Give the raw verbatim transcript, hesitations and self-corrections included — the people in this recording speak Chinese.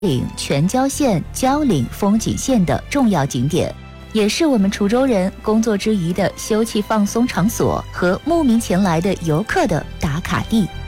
岭全椒县蕉岭风景线的重要景点，也是我们滁州人工作之余的休憩放松场所和慕名前来的游客的打卡地。